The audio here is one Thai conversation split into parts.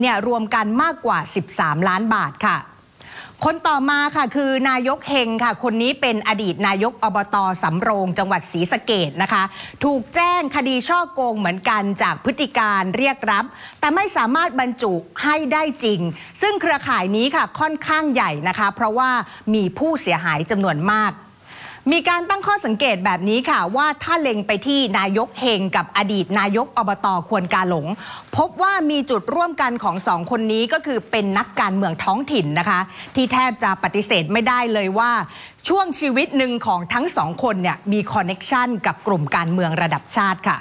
เนี่ยรวมกันมากกว่า13 ล้านบาทค่ะคนต่อมาค่ะคือนายกเฮงค่ะคนนี้เป็นอดีตนายกอบต.สำโรงจังหวัดศรีสะเกษนะคะถูกแจ้งคดีฉ้อโกงเหมือนกันจากพฤติการเรียกรับแต่ไม่สามารถบรรจุให้ได้จริงซึ่งเครือข่ายนี้ค่ะค่อนข้างใหญ่นะคะเพราะว่ามีผู้เสียหายจำนวนมากมีการตั้งข้อสังเกตแบบนี้ค่ะว่าถ้าเล็งไปที่นายกเฮงกับอดีตนายกอบต.ควนกาหลงพบว่ามีจุดร่วมกันของสองคนนี้ก็คือเป็นนักการเมืองท้องถิ่นนะคะที่แทบจะปฏิเสธไม่ได้เลยว่าช่วงชีวิตหนึ่งของทั้งสองคนเนี่ยมีคอนเน็กชันกับกลุ่มการเมืองระดับชาติค่ะ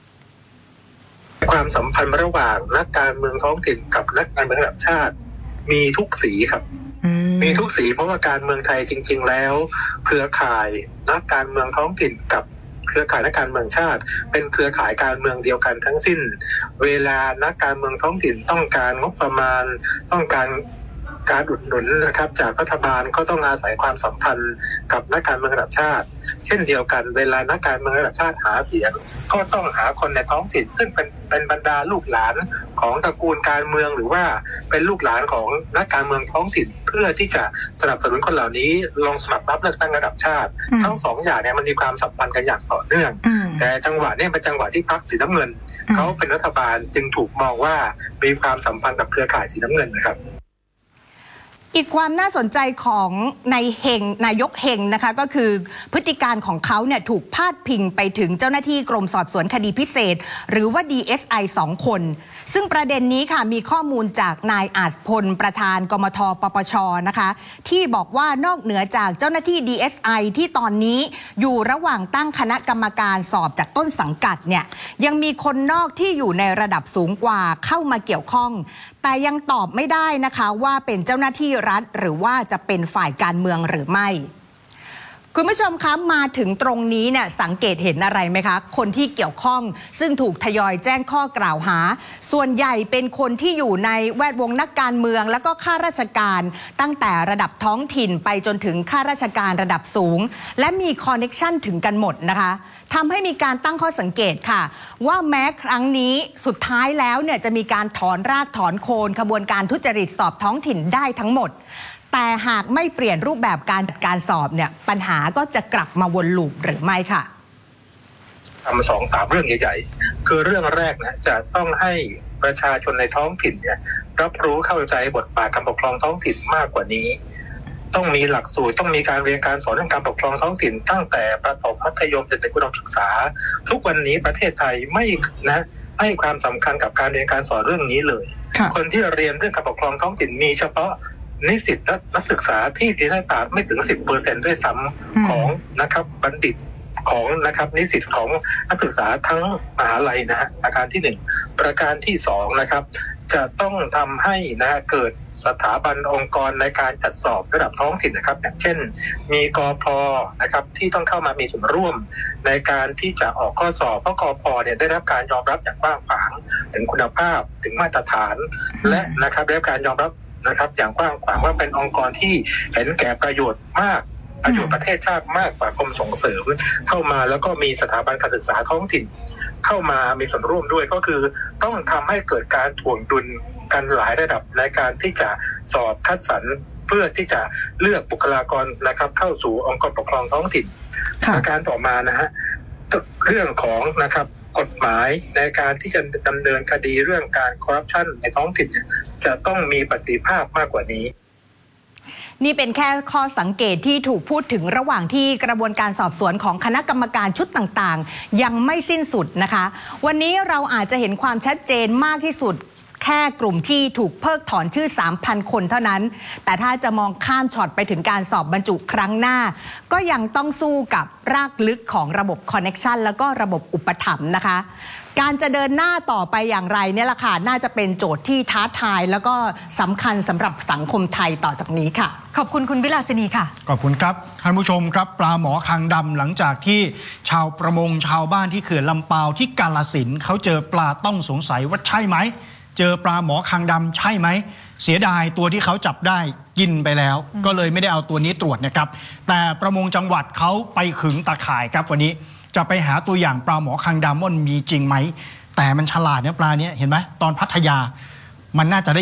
ความสัมพันธ์ระหว่างนักการเมืองท้องถิ่นกับนักการเมืองระดับชาติมีทุกสีครับมีทุกสีเพราะว่าการเมืองไทยจริงๆแล้วเครือข่ายนักการเมืองท้องถิ่นกับเครือข่ายนักการเมืองชาติเป็นเครือข่ายการเมืองเดียวกันทั้งสิ้นเวลานักการเมืองท้องถิ่นต้องการงบประมาณต้องการอุดหนุนนะครับจากรัฐบาลก็ต้องอาศัยความสัมพันธ์กับนักการเมืองระดับชาติเช่นเดียวกันเวลานักการเมืองระดับชาติหาเสียงก็ต้องหาคนในท้องถิ่นซึ่งเป็นบรรดาลูกหลานของตระกูลการเมืองหรือว่าเป็นลูกหลานของนักการเมืองท้องถิ่นเพื่อที่จะสนับสนุนคนเหล่านี้ลงสมัครรับเลือกตั้งระดับชาติทั้งสองอย่างเนี่ยมันมีความสัมพันธ์กันอย่างต่อเนื่องแต่จังหวะนี้เป็นจังหวะที่พรรคสีน้ำเงินเขาเป็นรัฐบาลจึงถูกมองว่ามีความสัมพันธ์กับเครือข่ายสีน้ำเงินนะครับอีกความน่าสนใจของนายกเฮงนะคะก็คือพฤติการของเขาเนี่ยถูกพาดพิงไปถึงเจ้าหน้าที่กรมสอบสวนคดีพิเศษหรือว่า DSI 2 คนซึ่งประเด็นนี้ค่ะมีข้อมูลจากนายอาจพลประธานกมท.ปปช.นะคะที่บอกว่านอกเหนือจากเจ้าหน้าที่ DSI ที่ตอนนี้อยู่ระหว่างตั้งคณะกรรมการสอบจากต้นสังกัดเนี่ยยังมีคนนอกที่อยู่ในระดับสูงกว่าเข้ามาเกี่ยวข้องแต่ยังตอบไม่ได้นะคะว่าเป็นเจ้าหน้าที่รัฐหรือว่าจะเป็นฝ่ายการเมืองหรือไม่คุณผู้ชมคะมาถึงตรงนี้เนี่ยสังเกตเห็นอะไรไหมคะคนที่เกี่ยวข้องซึ่งถูกทยอยแจ้งข้อกล่าวหาส่วนใหญ่เป็นคนที่อยู่ในแวดวงนักการเมืองแล้วก็ข้าราชการตั้งแต่ระดับท้องถิ่นไปจนถึงข้าราชการระดับสูงและมีคอนเน็กชันถึงกันหมดนะคะทำให้มีการตั้งข้อสังเกตค่ะว่าแม้ครั้งนี้สุดท้ายแล้วเนี่ยจะมีการถอนรากถอนโคนขบวนการทุจริตสอบท้องถิ่นได้ทั้งหมดแต่หากไม่เปลี่ยนรูปแบบการจัดการสอบเนี่ยปัญหาก็จะกลับมาวนลูปหรือไม่ค่ะทำ2-3 เรื่องใหญ่ๆคือเรื่องแรกนะจะต้องให้ประชาชนในท้องถิ่นเนี่ยรับรู้เข้าใจบทบาทการปกครองท้องถิ่นมากกว่านี้ต้องมีหลักสูตรต้องมีการเรียนการสอนเรื่องการปกครองท้องถิ่นตั้งแต่ประถมมัธยมจนถึงอุดมศึกษาทุกวันนี้ประเทศไทยไม่ให้ความสำคัญกับการเรียนการสอนเรื่องนี้เลยคนที่เรียนเรื่องการปกครองท้องถิ่นมีเฉพาะนิสิตนักศึกษาที่นิเทศศาสตร์ไม่ถึง 10% ด้วยซ้ำของนะครับบัณฑิตของนะครับนิสิตของนักศึกษาทั้งมหาลัยนะฮะประการที่1ประการที่2นะครับจะต้องทำให้เกิดสถาบันองค์กรในการจัดสอบระดับท้องถิ่นนะครับอย่างเช่นมีกพ.นะครับที่ต้องเข้ามามีส่วนร่วมในการที่จะออกข้อสอบเพราะกพ.เนี่ยได้รับการยอมรับอย่างกว้างขวางถึงคุณภาพถึงมาตรฐานและนะครับได้รับการยอมรับนะครับอย่างกว้างขวางว่าเป็นองค์กรที่เห็นแก่ประโยชน์มากประโยชน์ประเทศชาติมากกว่ากรมส่งเสริมเข้ามาแล้วก็มีสถาบันการศึกษาท้องถิ่นเข้ามามีส่วนร่วมด้วยก็คือต้องทำให้เกิดการถ่วงดุลกันหลายระดับในการที่จะสอบคัดสรรเพื่อที่จะเลือกบุคลากรนะครับเข้าสู่องค์กรปกครองท้องถิ่นประการต่อมานะฮะเรื่องของนะครับกฎหมายในการที่จะดำเนินคดีเรื่องการคอร์รัปชันในท้องถิ่นจะต้องมีประสิทธิภาพมากกว่านี้นี่เป็นแค่ข้อสังเกตที่ถูกพูดถึงระหว่างที่กระบวนการสอบสวนของคณะกรรมการชุดต่างๆยังไม่สิ้นสุดนะคะวันนี้เราอาจจะเห็นความชัดเจนมากที่สุดแค่กลุ่มที่ถูกเพิกถอนชื่อ 3,000 คนเท่านั้นแต่ถ้าจะมองข้ามช็อตไปถึงการสอบบรรจุครั้งหน้าก็ยังต้องสู้กับรากลึกของระบบคอนเน็กชันแล้วก็ระบบอุปถัมภ์นะคะการจะเดินหน้าต่อไปอย่างไรเนี่ยแหละค่ะน่าจะเป็นโจทย์ที่ท้าทายแล้วก็สำคัญสำหรับสังคมไทยต่อจากนี้ค่ะขอบคุณคุณวิลาสินีค่ะขอบคุณครับท่านผู้ชมครับปลาหมอคางดำหลังจากที่ชาวประมงชาวบ้านที่เขื่อนลำปาวที่กาฬสินธุ์เขาเจอปลาต้องสงสัยว่าใช่ไหมเจอปลาหมอคางดำใช่ไหมเสียดายตัวที่เขาจับได้กินไปแล้วก็เลยไม่ได้เอาตัวนี้ตรวจนะครับแต่ประมงจังหวัดเขาไปขึงตาข่ายครับวันนี้จะไปหาตัวอย่างปลาหมอคางดำว่ามีจริงไหมแต่มันฉลาดเนี่ยปลาเนี้ยเห็นไหมตอนพัทยามันน่าจะได้